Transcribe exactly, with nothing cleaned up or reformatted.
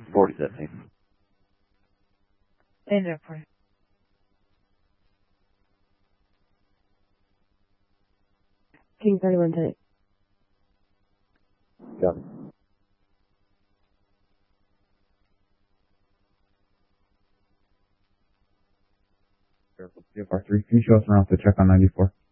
forty seventeen. In airport. King thirty-one today. Got it. C F R three, can you show us around to check on ninety-four?